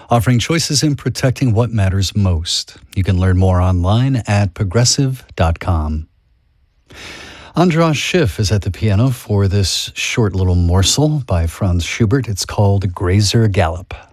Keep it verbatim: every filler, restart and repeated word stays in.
offering choices in protecting what matters most. You can learn more online at progressive dot com. Andras Schiff is at the piano for this short little morsel by Franz Schubert. It's called Grazer Gallop.